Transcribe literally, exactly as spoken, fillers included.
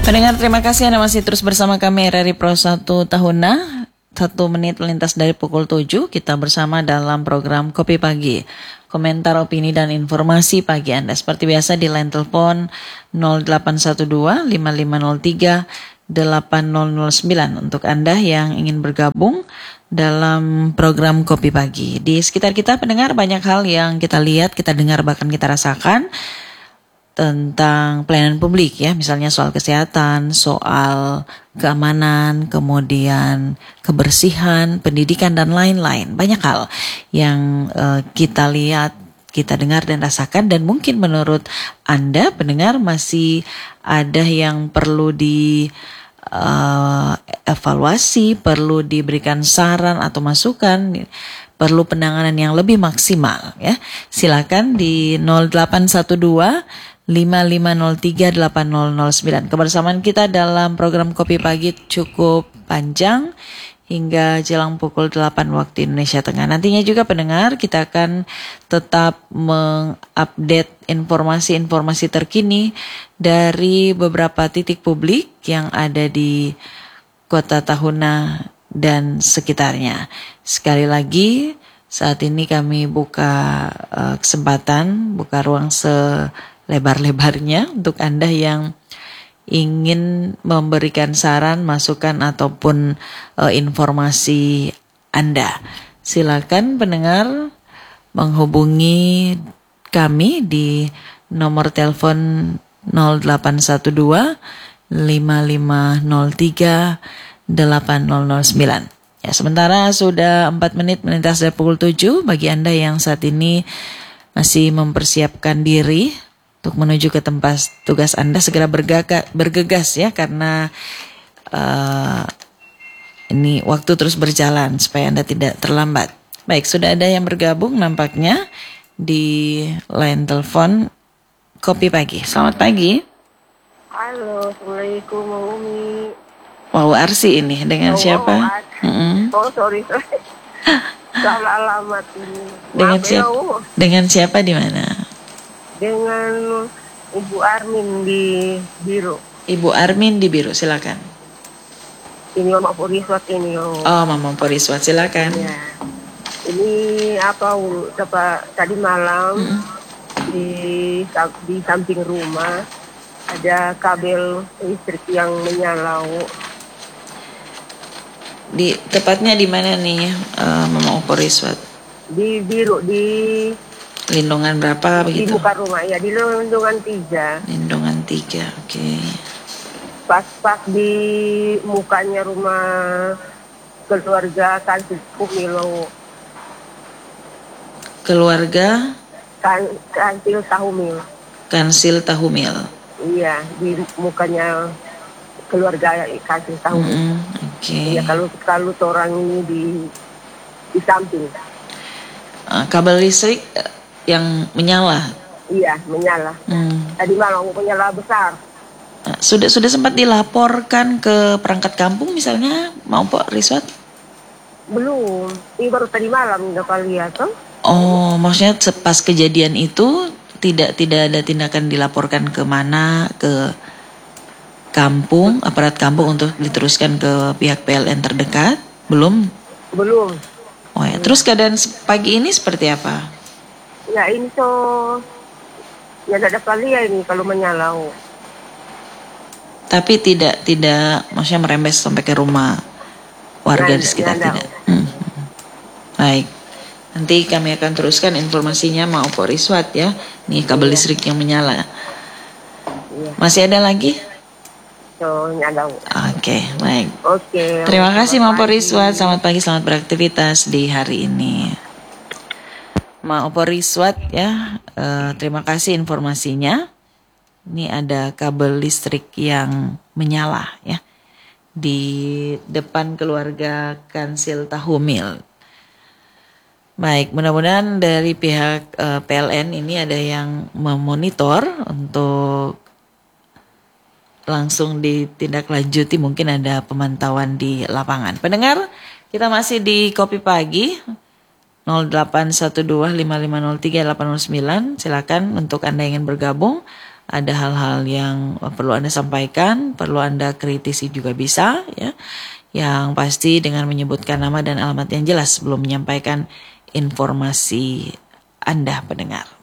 Pendengar, terima kasih Anda masih terus bersama kami R R I Pro satu Tahuna. Satu menit melintas dari pukul tujuh, kita bersama dalam program Kopi Pagi. Komentar, opini, dan informasi pagi Anda. Seperti biasa di line telepon nol delapan satu dua lima lima nol tiga delapan nol nol sembilan untuk Anda yang ingin bergabung dalam program Kopi Pagi. Di sekitar kita pendengar banyak hal yang kita lihat, kita dengar, bahkan kita rasakan tentang pelayanan publik ya, misalnya soal kesehatan, soal keamanan, kemudian kebersihan, pendidikan dan lain-lain. Banyak hal yang uh, kita lihat, kita dengar dan rasakan, dan mungkin menurut Anda pendengar masih ada yang perlu di uh, evaluasi, perlu diberikan saran atau masukan, perlu penanganan yang lebih maksimal ya. Silakan di nol delapan satu dua lima lima nol tiga delapan nol nol sembilan. Kebersamaan kita dalam program Kopi Pagi cukup panjang hingga jelang pukul delapan waktu Indonesia Tengah. Nantinya juga pendengar, kita akan tetap mengupdate informasi-informasi terkini dari beberapa titik publik yang ada di Kota Tahuna dan sekitarnya. Sekali lagi, saat ini kami buka uh, kesempatan, buka ruang selebar-lebarnya untuk Anda yang ingin memberikan saran, masukan, ataupun uh, informasi Anda. Silakan pendengar menghubungi kami di nomor telepon nol delapan satu dua lima lima nol tiga delapan nol nol sembilan. Ya, sementara sudah empat menit melintas dari pukul tujuh. Bagi Anda yang saat ini masih mempersiapkan diri untuk menuju ke tempat tugas Anda, segera bergaga, bergegas ya, karena uh, ini waktu terus berjalan supaya Anda tidak terlambat. Baik, sudah ada yang bergabung nampaknya di line telepon Kopi Pagi. Selamat pagi. Halo, Assalamualaikum Umi. Wow, Arsi ini dengan oh, siapa? Oh, mm-hmm. oh sorry, sorry. Salah alamat ini. Dengan siapa? Ya, dengan siapa di mana? Dengan Ibu Armin di Biru. Ibu Armin di Biru, silakan. Ini Mama Poriswat ini. Oh, oh Mama Poriswat, silakan. Ya. Ini apa? Apa tadi malam mm-hmm. di di samping rumah ada kabel listrik yang menyala. Di tepatnya di mana nih, uh, Mama Poriswat? Di Biru, di lindungan berapa di begitu? Di muka rumah ya, di lindungan tiga. Lindungan tiga, oke. Okay. Pas-pas di mukanya rumah keluarga Kansil Tahumil. Keluarga? Kan, Kansil Tahumil. Kansil Tahumil. Iya, di mukanya keluarga Kansil Tahumil. Mm, oke. Okay. Ya, kalau kalau orang ini di di samping. Uh, kabel listrik yang menyala. Iya, menyala. Hmm. Tadi malam menyala besar. Uh, sudah sudah sempat dilaporkan ke perangkat kampung misalnya, mau Pak Riswat? Belum. Ini baru tadi malam udah kali lihat tuh. Oh, maksudnya pas kejadian itu tidak tidak ada tindakan dilaporkan ke mana, ke kampung, aparat kampung untuk diteruskan ke pihak P L N terdekat? Belum? Belum. Oh ya, terus keadaan pagi ini seperti apa? Ya ini so, ya ada kali ya ini kalau menyala. Tapi tidak tidak, maksudnya merembes sampai ke rumah warga nah, di sekitar tidak. Hmm. Baik, nanti kami akan teruskan informasinya mau Poriswat ya. Nih kabel iya. listrik yang menyala. Iya. Masih ada lagi? Oke, okay, baik. Oke. Okay, terima kasih Mak Poriswat. Selamat pagi, selamat beraktivitas di hari ini. Mak Poriswat ya, uh, terima kasih informasinya. Ini ada kabel listrik yang menyala ya di depan keluarga Kansil Tahumil. Baik, mudah-mudahan dari pihak uh, P L N ini ada yang memonitor untuk langsung ditindaklanjuti, mungkin ada pemantauan di lapangan. Pendengar, kita masih di Kopi Pagi nol delapan satu dua lima lima nol tiga delapan nol sembilan. Silakan untuk Anda yang ingin bergabung ada hal-hal yang perlu Anda sampaikan, perlu Anda kritisi juga bisa, ya. Yang pasti dengan menyebutkan nama dan alamat yang jelas sebelum menyampaikan informasi Anda pendengar.